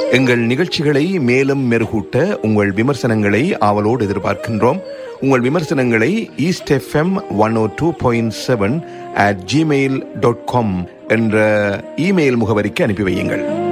எங்கள் நிகழ்ச்சிகளை மேலும் மெருகூட்ட உங்கள் விமர்சனங்களை ஆவலோடு எதிர்பார்க்கின்றோம். உங்கள் விமர்சனங்களை eastfm102.7 @gmail.com என்ற இமெயில் முகவரிக்கு அனுப்பி வையுங்கள்.